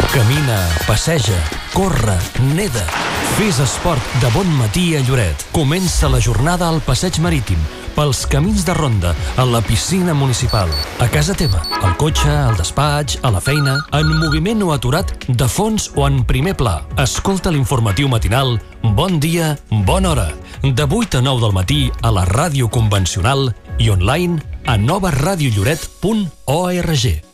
Camina, passeja, corre, neda. Fes esport de bon matí a Lloret. Comença la jornada al passeig marítim, pels camins de ronda, a la piscina municipal, a casa teva, al cotxe, al despatx, a la feina, en moviment o aturat, de fons o en primer pla. Escolta l'informatiu matinal Bon dia, bona hora, de 8 a 9 del matí a la ràdio convencional i online a novaradiolloret.org.